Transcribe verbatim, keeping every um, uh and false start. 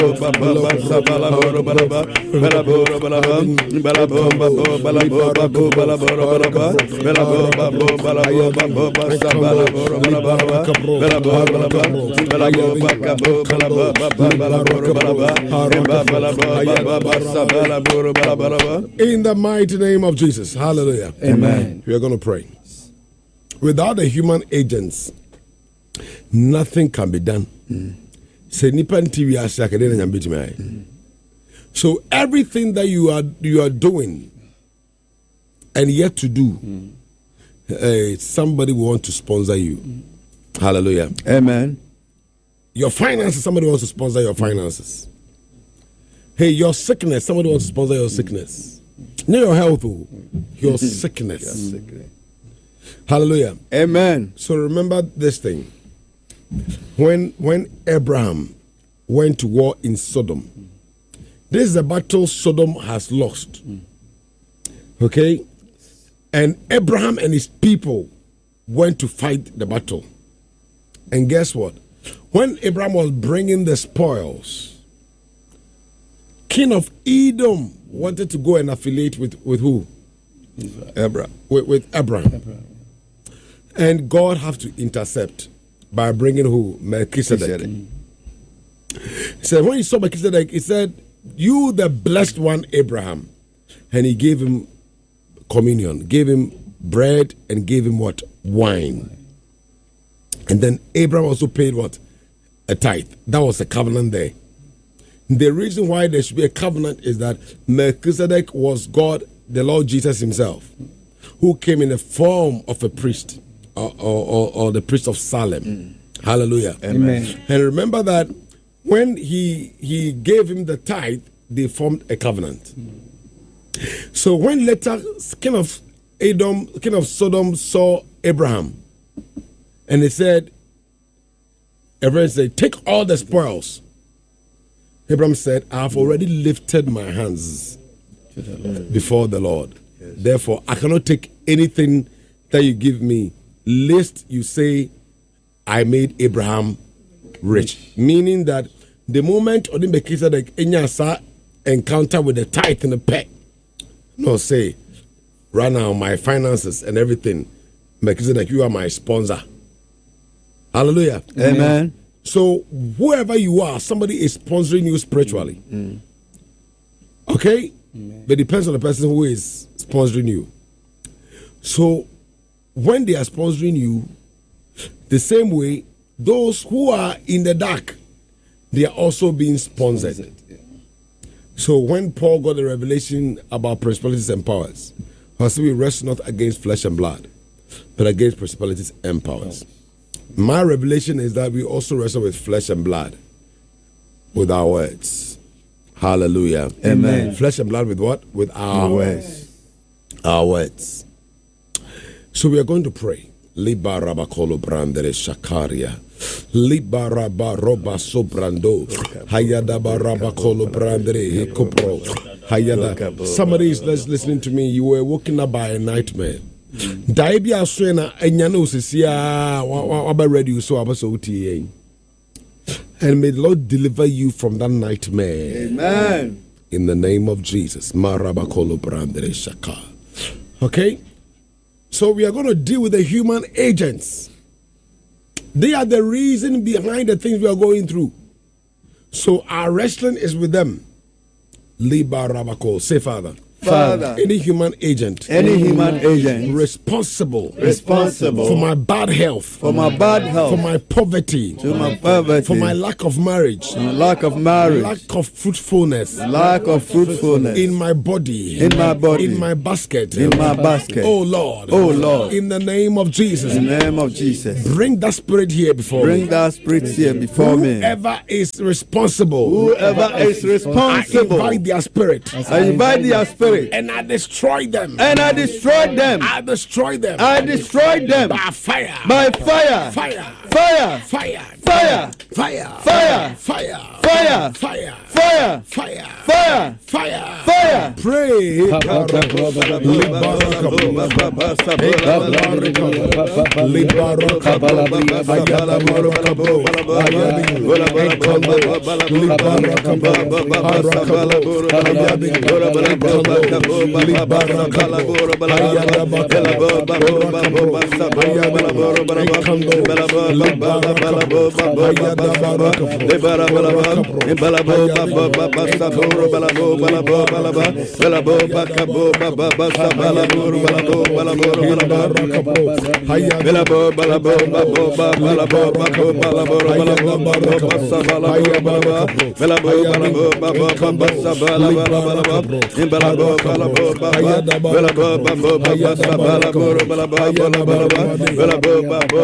In the mighty name of Jesus. Hallelujah. Amen. We are going to pray. Without the human agents, nothing can be done. Mm. So everything that you are you are doing and yet to do, mm. uh, somebody will want to sponsor you. Mm. Hallelujah. Amen. Your finances, somebody wants to sponsor your finances. Hey, your sickness, somebody wants to sponsor your sickness. Not your health, your sickness. Your sickness. Hallelujah. Amen. So remember this thing. When when Abraham went to war in Sodom, this is a battle Sodom has lost. Okay? And Abraham and his people went to fight the battle. And guess what? When Abraham was bringing the spoils, king of Edom wanted to go and affiliate with, with who? Abraham. With, with Abraham. Abraham. And God have to intercept by bringing who? Melchizedek. He said, when he saw Melchizedek, he said, you the blessed one, Abraham. And he gave him communion, gave him bread, and gave him what? Wine. And then Abraham also paid what? A tithe. That was a covenant there. The reason why there should be a covenant is that Melchizedek was God, the Lord Jesus himself, who came in the form of a priest. Or, or, or the priest of Salem. Mm. Hallelujah. Amen. And remember that when he he gave him the tithe, they formed a covenant. Mm. So when later king of Edom, king of Sodom saw Abraham, and he said, Abraham said, take all the spoils. Abraham said, I have already lifted my hands before the Lord. Yes. Therefore, I cannot take anything that you give me, lest you say, I made Abraham rich. Meaning that the moment of the Melchizedek encounter with the tithe and the pay, no, say, right now, my finances and everything, Melchizedek, you are my sponsor. Hallelujah. Amen. So, whoever you are, somebody is sponsoring you spiritually. Mm. Okay? Amen. But it depends on the person who is sponsoring you. So, when they are sponsoring you, the same way, those who are in the dark, they are also being sponsored. sponsored yeah. So when Paul got the revelation about principalities and powers, he said, we wrestle not against flesh and blood, but against principalities and powers. Oh. My revelation is that we also wrestle with flesh and blood, with our words. Hallelujah. Amen. Flesh and blood with what? With our, our words. words. Our words. So we are going to pray. Liba rabakolo brandere shakaria. Liba raba roba sobrando. Hayada barabakolo brandere hikopro. Hayada. Somebody is listening to me. You were woken up by a nightmare. Daibi aswena enyano sisia waba ready so abaso uti. And may the Lord deliver you from that nightmare. Amen. In the name of Jesus. Marabakolo brandere shaka. Okay? So we are going to deal with the human agents. They are the reason behind the things we are going through. So our wrestling is with them. Liba Rabako. Say, Father. Father. Any human agent. Any human agent. Responsible. Responsible. For my bad health. For my bad health. For my poverty. To my poverty. For my lack of marriage. My lack of marriage. Lack of fruitfulness. Lack of fruitfulness. In my body. In my body. In my basket. In my basket. Oh Lord. Oh Lord. In the name of Jesus. In the name of Jesus. Bring that spirit here before Bring me. Bring that spirit here before Whoever me. Whoever is responsible. Whoever is responsible. I invite their spirit. I invite their spirit. And I destroy them. And I destroy them. I destroy them. I destroy them. By fire. By fire. Fire. Fire. Fire. Fire. Fire! Fire. Fire! Fire. Fire! Fire. Fire! Fire. Fire! Fire. Pray!